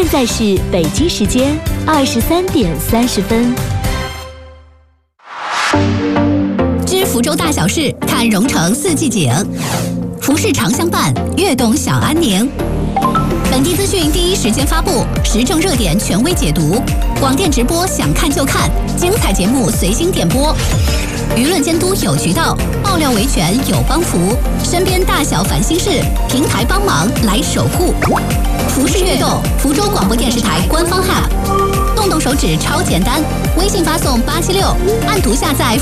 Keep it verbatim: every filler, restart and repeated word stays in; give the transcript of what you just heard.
在是北京时间二十三点三十分。 知福州大小事，看蓉城四季景。服饰常相伴，悦动享安宁。本地资讯第一时间发布，时政热点权威解读，广电直播想看就看，精彩节目随心点播。舆论监督有渠道，爆料维权有帮扶，身边大小烦心事，平台帮忙来守护。服饰悦动，福州广播电视台官方 App， 动动手指超简单，微信发送八七六，按图下载。